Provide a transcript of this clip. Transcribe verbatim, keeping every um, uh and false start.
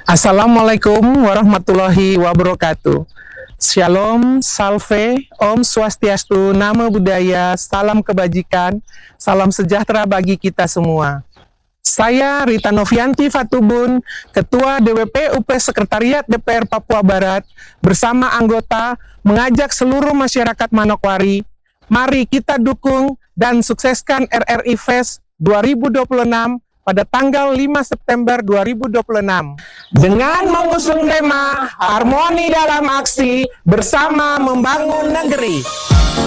Assalamualaikum warahmatullahi wabarakatuh. Shalom, salve, Om Swastiastu, Namo Buddhaya, salam kebajikan, salam sejahtera bagi kita semua. Saya Rita Novianti Fatubun, Ketua D W P U P Sekretariat D P R Papua Barat, bersama anggota mengajak seluruh masyarakat Manokwari, mari kita dukung dan sukseskan R R I Fest dua ribu dua puluh enam pada tanggal lima September dua ribu dua puluh enam dengan mengusung tema Harmoni dalam Aksi bersama membangun negeri.